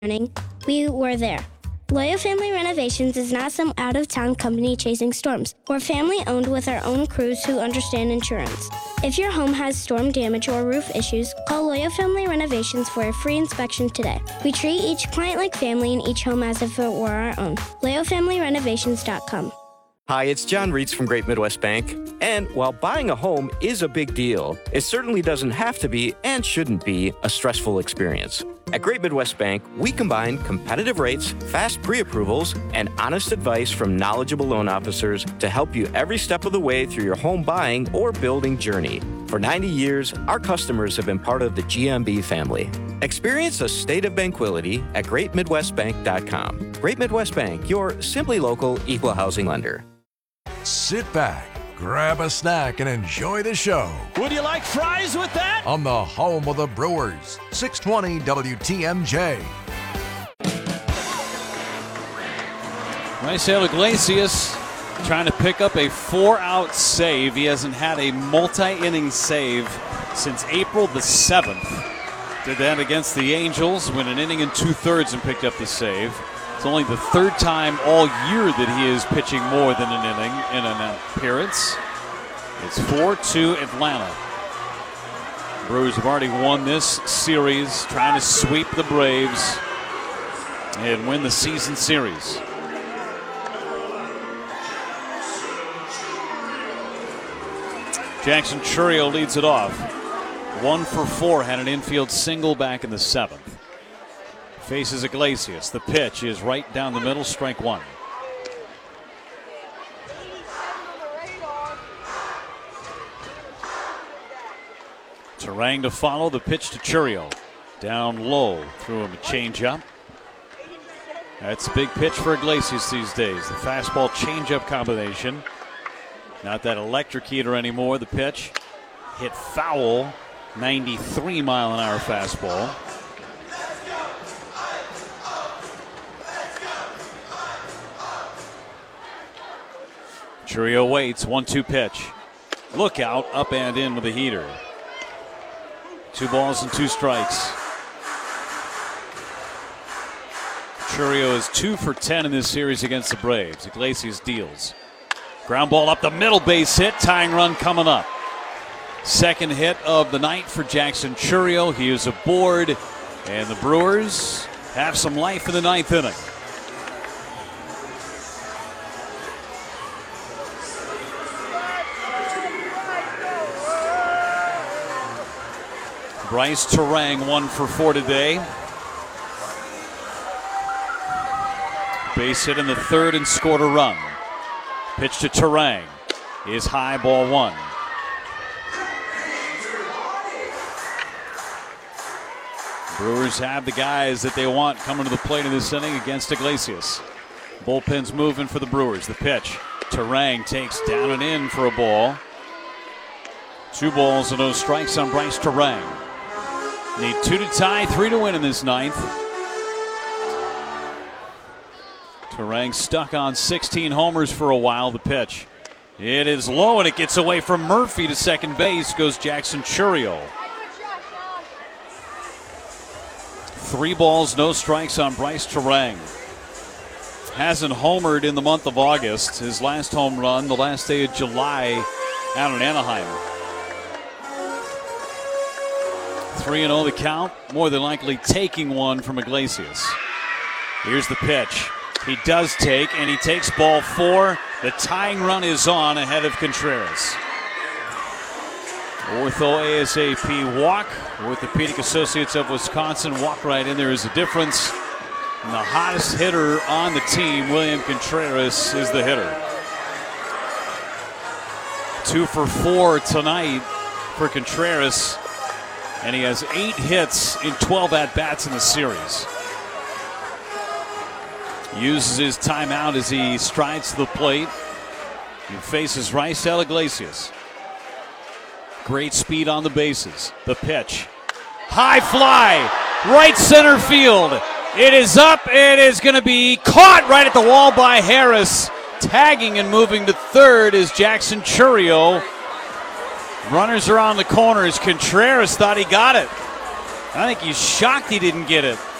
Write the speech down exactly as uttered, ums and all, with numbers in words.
morning, we were there. Loyal Family Renovations is not some out-of-town company chasing storms. We're family-owned with our own crews who understand insurance. If your home has storm damage or roof issues, call Loyal Family Renovations for a free inspection today. We treat each client like family and each home as if it were our own. loyal family renovations dot com. Hi, it's John Reitz from Great Midwest Bank. And while buying a home is a big deal, it certainly doesn't have to be and shouldn't be a stressful experience. At Great Midwest Bank, we combine competitive rates, fast pre-approvals, and honest advice from knowledgeable loan officers to help you every step of the way through your home buying or building journey. For ninety years, our customers have been part of the G M B family. Experience a state of tranquility at great midwest bank dot com. Great Midwest Bank, your simply local equal housing lender. Sit back, grab a snack, and enjoy the show. Would you like fries with that? On the home of the Brewers, six twenty W T M J. Raisel Iglesias trying to pick up a four-out save. He hasn't had a multi-inning save since April the seventh. Did that against the Angels, went an inning and two-thirds and picked up the save. It's only the third time all year that he is pitching more than an inning in an appearance. It's four two Atlanta. Brewers have already won this series, trying to sweep the Braves and win the season series. Jackson Chourio leads it off. One for four, had an infield single back in the seventh. Faces Iglesias. The pitch is right down the middle, strike one. Turang to follow, the pitch to Chourio. Down low, threw him a changeup. That's a big pitch for Iglesias these days. The fastball changeup combination. Not that electric heater anymore. The pitch hit foul, ninety-three mile an hour fastball. Chourio waits, one two pitch. Look out, up and in with a heater. Two balls and two strikes. Chourio is two for ten in this series against the Braves. Iglesias deals. Ground ball up the middle, base hit, tying run coming up. Second hit of the night for Jackson Chourio. He is aboard, and the Brewers have some life in the ninth inning. Bryce Turang, one for four today. Base hit in the third and scored a run. Pitch to Turang is high, ball one. Brewers have the guys that they want coming to the plate in this inning against Iglesias. Bullpen's moving for the Brewers. The pitch. Turang takes down and in for a ball. Two balls and no strikes on Bryce Turang. Need two to tie, three to win in this ninth. Turang stuck on sixteen homers for a while. The pitch. It is low and it gets away from Murphy to second base. Goes Jackson Chourio. Three balls, no strikes on Bryce Turang. Hasn't homered in the month of August. His last home run, the last day of July out in Anaheim. three and oh the count, more than likely taking one from Iglesias. Here's the pitch. He does take, and he takes ball four. The tying run is on ahead of Contreras. Ortho ASAP walk. Orthopedic Associates of Wisconsin walk right in. There is a difference. And the hottest hitter on the team, William Contreras, is the hitter. Two for four tonight for Contreras. And he has eight hits in twelve at-bats in the series. Uses his timeout as he strides to the plate. He faces Raisel Iglesias. Great speed on the bases. The pitch. High fly. Right center field. It is up. It is going to be caught right at the wall by Harris. Tagging and moving to third is Jackson Chourio. Runners around the corners. Contreras thought he got it. I think he's shocked he didn't get it.